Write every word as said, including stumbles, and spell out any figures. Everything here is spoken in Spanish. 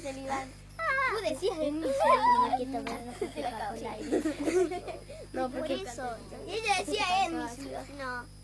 se le iban. Tú decías en mi sueño que también no se la cabeza. No, porque por eso. Ella decía en mi ciudad. No.